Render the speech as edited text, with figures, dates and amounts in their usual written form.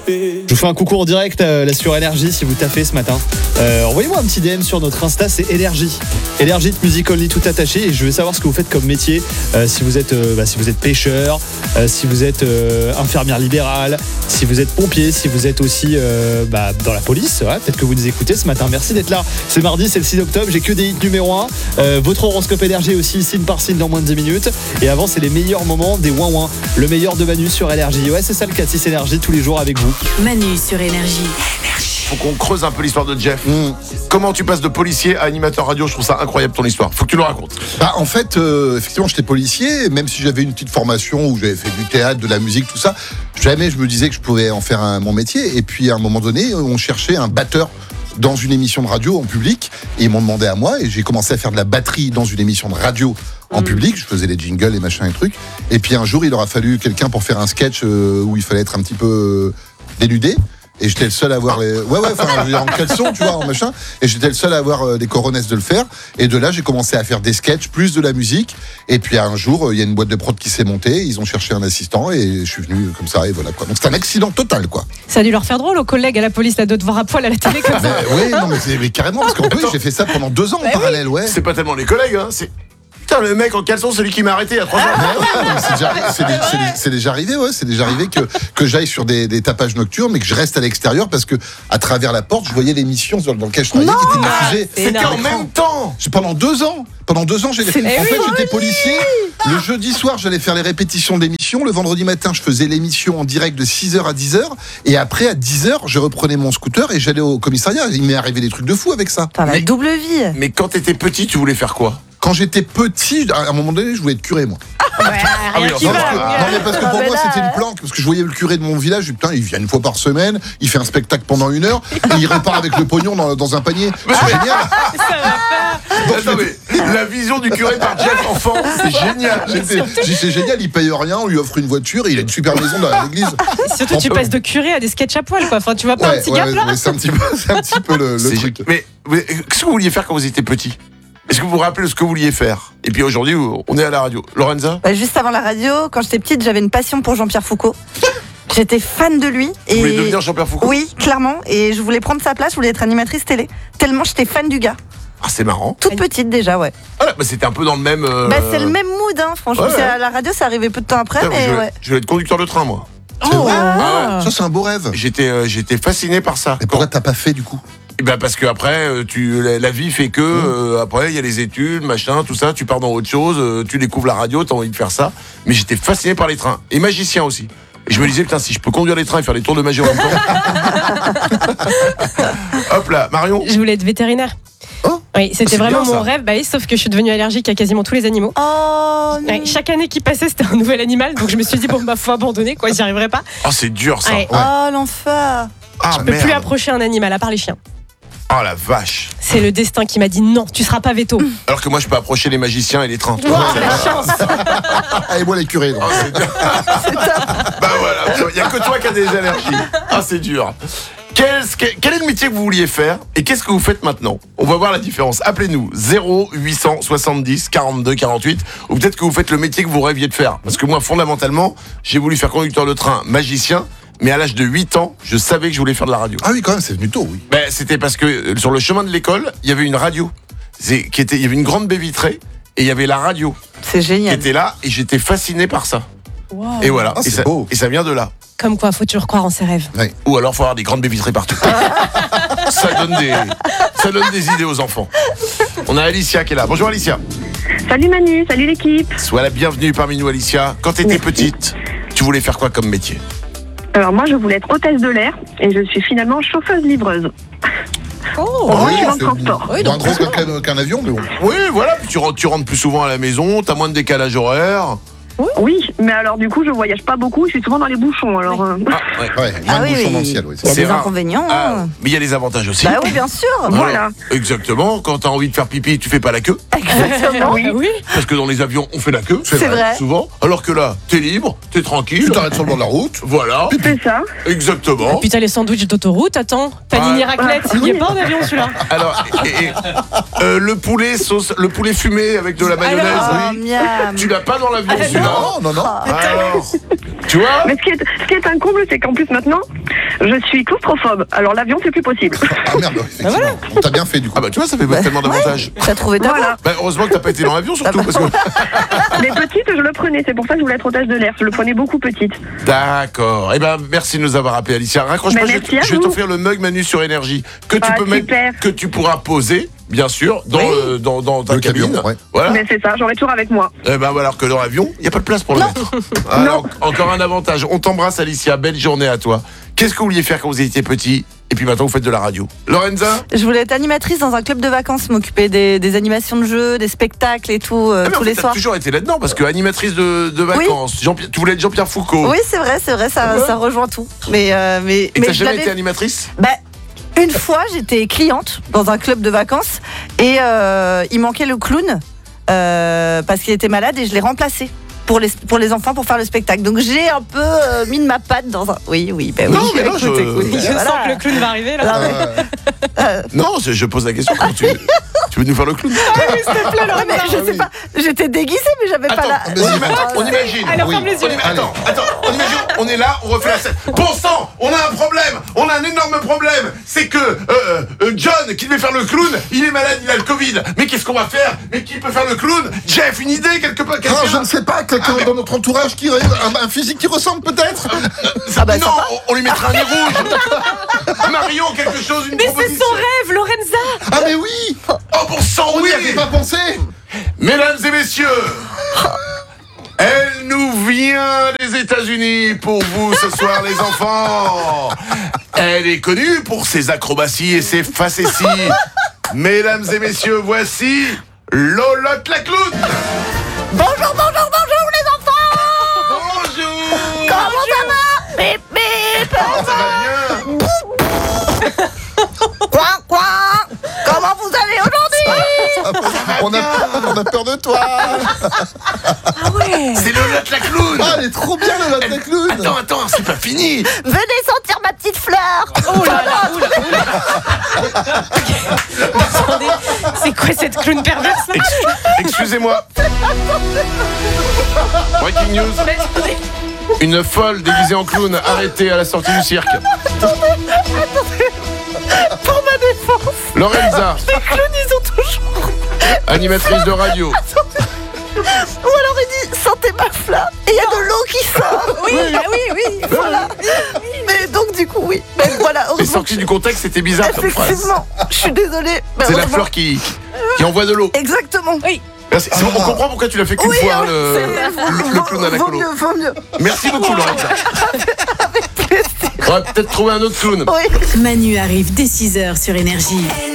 Je vous fais un coucou en direct là sur Énergie si vous taffez ce matin. Envoyez-moi un petit DM sur notre Insta, c'est Énergie. Énergie de Music Only tout attaché, et je veux savoir ce que vous faites comme métier. Si vous êtes pêcheur, si vous êtes infirmière libérale, si vous êtes pompier, si vous êtes aussi dans la police. Ouais, peut-être que vous nous écoutez ce matin. Merci d'être là. C'est mardi, c'est le 6 octobre. J'ai que des hits numéro 1. Votre horoscope Énergie aussi, signe par signe dans moins de 10 minutes. Et avant, c'est les meilleurs moments des ouin-ouin. Le meilleur de Manu sur Énergie. Ouais, c'est ça le 4-6 Énergie tous les jours avec vous. Manu sur Énergie. Faut qu'on creuse un peu l'histoire de Jeff. Comment tu passes de policier à animateur radio? Je trouve ça incroyable ton histoire. Faut que tu le racontes. En fait, effectivement, j'étais policier, même si j'avais une petite formation où j'avais fait du théâtre, de la musique, tout ça. Jamais je me disais que je pouvais en faire mon métier. Et puis, à un moment donné, on cherchait un batteur dans une émission de radio en public. Et ils m'ont demandé à moi, et j'ai commencé à faire de la batterie dans une émission de radio en public. Je faisais les jingles, les machins et trucs. Et puis un jour, il aura fallu quelqu'un pour faire un sketch où il fallait être un petit peu dénudé. Et j'étais le seul à avoir en caleçon, tu vois, en machin. Et j'étais le seul à avoir les coronesses de le faire. Et de là, j'ai commencé à faire des sketchs, plus de la musique. Et puis un jour, il y a une boîte de prod qui s'est montée. Ils ont cherché un assistant et je suis venu comme ça. Et voilà quoi. Donc c'est un accident total, quoi. Ça a dû leur faire drôle aux collègues à la police là, de te voir à poil à la télé comme ça. Oui, non, mais carrément, parce qu'en plus, j'ai fait ça pendant 2 ans en parallèle, ouais. C'est pas tellement les collègues, hein. C'est... Putain, le mec en caleçon, celui qui m'a arrêté il y a 3 ans. C'est déjà arrivé, ouais. C'est déjà arrivé que j'aille sur des tapages nocturnes, mais que je reste à l'extérieur parce que à travers la porte, je voyais l'émission dans laquelle je travaillais qui était diffusée. C'était en même temps. Pendant 2 ans. Pendant 2 ans, j'étais policier. Le jeudi soir, j'allais faire les répétitions d'émissions. Le vendredi matin, je faisais l'émission en direct de 6h à 10h. Et après, à 10h, je reprenais mon scooter et j'allais au commissariat. Il m'est arrivé des trucs de fou avec ça. T'as la double vie. Mais quand t'étais petit, tu voulais faire quoi? Quand j'étais petit, à un moment donné, je voulais être curé, moi. Non, mais parce que pour moi, c'était une planque. Parce que je voyais le curé de mon village, je dis, putain, il vient une fois par semaine, il fait un spectacle pendant 1 heure, et il repart avec le pognon dans un panier. C'est génial. Attends, mais la vision du curé par Jeff enfant, c'est génial. C'est génial, il paye rien, on lui offre une voiture, et il a une super maison dans l'église. Surtout, tu passes de curé à des sketchs à poil, quoi. Enfin, tu vois pas un petit gap là. C'est un petit peu le truc. Mais qu'est-ce que vous vouliez faire quand vous étiez petit? Est-ce que vous vous rappelez de ce que vous vouliez faire? Et puis aujourd'hui, on est à la radio. Lorenza? Juste avant la radio, quand j'étais petite, j'avais une passion pour Jean-Pierre Foucault. J'étais fan de lui. Vous voulez devenir Jean-Pierre Foucault? Oui, clairement. Et je voulais prendre sa place, je voulais être animatrice télé. Tellement j'étais fan du gars. Ah, c'est marrant. Toute petite déjà, ouais. Ah, bah, c'était un peu dans le même... c'est le même mood, hein, franchement. Ouais. À la radio, ça arrivait peu de temps après, Putain, mais ouais. Je voulais être conducteur de train, moi. Ça, c'est un beau rêve. J'étais fasciné par ça. Mais pourquoi t'as pas fait, du coup? Parce que après, la vie fait que après il y a les études, machin, tout ça. Tu pars dans autre chose, tu découvres la radio, t'as envie de faire ça. Mais j'étais fasciné par les trains et magicien aussi. Et je me disais putain, si je peux conduire les trains et faire des tours de magie en même temps. Hop là, Marion. Je voulais être vétérinaire. Oh, oui, c'était c'est vraiment bien, mon ça. rêve. Sauf que je suis devenue allergique à quasiment tous les animaux. Oh non. Ouais, chaque année qui passait, c'était un nouvel animal. Donc je me suis dit faut abandonner, quoi. J'y arriverai pas. Oh, c'est dur ça. Ouais. Oh l'enfer. Ah, Je peux plus approcher un animal à part les chiens. Oh la vache. C'est le destin qui m'a dit non, tu seras pas veto. Alors que moi, je peux approcher les magiciens et les trains. Oh, la chance. Et moi, les curés. donc. Oh, c'est dur. Bah voilà, il n'y a que toi qui as des allergies. Ah, c'est dur. Quel est le métier que vous vouliez faire et qu'est-ce que vous faites maintenant? On va voir la différence. Appelez-nous 0870 42 48 ou peut-être que vous faites le métier que vous rêviez de faire. Parce que moi, fondamentalement, j'ai voulu faire conducteur de train, magicien. Mais à l'âge de 8 ans, je savais que je voulais faire de la radio. Ah oui, quand même, c'est venu tôt, oui. C'était parce que sur le chemin de l'école, il y avait une radio. Il y avait une grande baie vitrée et il y avait la radio C'est qui génial. était là et j'étais fasciné par ça. Wow. Et voilà, Ah, c'est beau. et ça vient de là. Comme quoi, faut toujours croire en ses rêves. Ouais. Ou alors faut avoir des grandes baies vitrées partout. ça donne des idées aux enfants. On a Alicia qui est là. Bonjour Alicia. Salut Manu, salut l'équipe. Sois la bienvenue parmi nous Alicia. Quand tu étais petite, tu voulais faire quoi comme métier? Alors moi je voulais être hôtesse de l'air et je suis finalement chauffeuse-livreuse. Oh, Oui, c'est dans le transport. Oui, moins donc, gros qu'un avion, mais bon. Oui, voilà, puis tu rentres plus souvent à la maison, t'as moins de décalage horaire. Oui, mais alors du coup je voyage pas beaucoup, je suis souvent dans les bouchons. Alors Ouais, moins Ah de oui, bouchons dans le oui. ciel, oui. Il y a C'est des rare. inconvénients. Ah, hein. mais il y a des avantages aussi. Bah oui, bien sûr. voilà. Exactement, quand t'as envie de faire pipi, tu fais pas la queue. Exactement. ah oui. Parce que dans les avions, on fait la queue. C'est vrai. Souvent. Alors que là, t'es libre, t'es tranquille. Tu t'arrêtes sur le bord de la route. Voilà, C'est ça. exactement. Et puis t'as les sandwichs d'autoroute, attends. Panini Ah. raclette, il y est pas en avion celui-là. Alors, le poulet fumé avec de la mayonnaise, Alors, oui. miam. Tu l'as pas dans l'avion celui-là. Non. Alors, Tu vois? Mais ce qui est un comble, c'est qu'en plus maintenant, je suis claustrophobe. Alors l'avion, c'est plus possible. Ah merde, effectivement. On t'a bien fait du coup. Ah bah tu vois, ça fait tellement d'avantages. T'as trouvé ta voie. Voilà. Bah, heureusement que t'as pas été dans l'avion surtout parce que... Mais petite, je le prenais. C'est pour ça que je voulais être otage de l'air. Je le prenais beaucoup petite. D'accord. Eh ben merci de nous avoir appelé, Alicia. Raccroche Ben, pas, merci à je vais vous. t'offrir le mug Manu sur énergie que tu Ah, peux mettre, super. que tu pourras poser, bien sûr, dans ta Le cabine. camion, ouais. Voilà. Mais c'est ça, j'aurai toujours avec moi. Eh ben voilà, alors que dans l'avion, il n'y a pas de place pour le mettre. Alors, encore un avantage. On t'embrasse, Alicia. Belle journée à toi. Qu'est-ce que vous vouliez faire quand vous étiez petit? Et puis maintenant, vous faites de la radio. Lorenza? Je voulais être animatrice dans un club de vacances, m'occuper des animations de jeux, des spectacles et tout, Ah, mais en tous fait, les t'as soirs. toujours été là-dedans parce que animatrice de vacances. Tu voulais être Jean-Pierre Foucault. Oui, c'est vrai, ça rejoint tout. Mais Et t'as je jamais l'avais- été animatrice? Bah, une fois, j'étais cliente dans un club de vacances et il manquait le clown parce qu'il était malade et je l'ai remplacé pour les enfants pour faire le spectacle. Donc j'ai un peu mis de ma patte dans un. Oui, ben Non, oui. mais non, écoute. Je Voilà. sens que le clown va arriver là. Non, mais- Non, je pose la question. Comment tu veux nous faire le clown? Ouais, mais je sais pas. J'étais déguisée, mais j'avais pas la. On imagine. Alors, ferme les yeux. Attends, on imagine, on est là, on refait la scène. Bon sang, on a un problème, on a un énorme problème. C'est que John, qui devait faire le clown, il est malade, il a le Covid. Mais qu'est-ce qu'on va faire? Mais qui peut faire le clown? Jeff, une idée quelque part? Ah, je ne sais pas, quelqu'un dans notre entourage qui un physique qui ressemble peut-être. Non, on lui mettra un nez rouge. Marion, quelque chose, une Mais c'est proposition. son rêve, Lorenza. Ah mais oui, Oh bon sang, on oui. n'y avait pas pensé. Mesdames et messieurs, elle nous vient des États-Unis pour vous ce soir, les enfants. Elle est connue pour ses acrobaties et ses facéties. Mesdames et messieurs, voici Lolotte la clown. Bonjour les enfants. Bonjour. Comment ça va? Bip bip. Ça va bien? Quoi? Comment vous allez aujourd'hui? On a peur de toi. C'est Lolotte la clown. Ah, elle est trop bien la clown. Attends, c'est pas fini. Venez sentir ma petite fleur. Oh là là, Attendez, c'est quoi cette clown perverse là? Excusez-moi. Breaking news. Une folle déguisée en clown arrêtée à la sortie du cirque. Pour ma défense, Lorenza, les clowns ils ont toujours. animatrice de radio. Ou alors il dit sentez ma fleur et il y a de l'eau qui sort. Oui. Voilà. Mais donc du coup oui. Mais voilà. Mais Heureusement sorti du contexte, c'était bizarre comme phrase. effectivement, je suis désolée. Mais C'est la heureusement- fleur qui envoie de l'eau. Exactement. Oui. Merci. On comprend pourquoi tu l'as fait qu'une Oui, fois, hein, c'est vrai. le clown à la colo. Vaut mieux. Merci beaucoup, Lorenza. Avec plaisir. On va peut-être trouver un autre clown. Oui. Manu arrive dès 6h sur Énergie.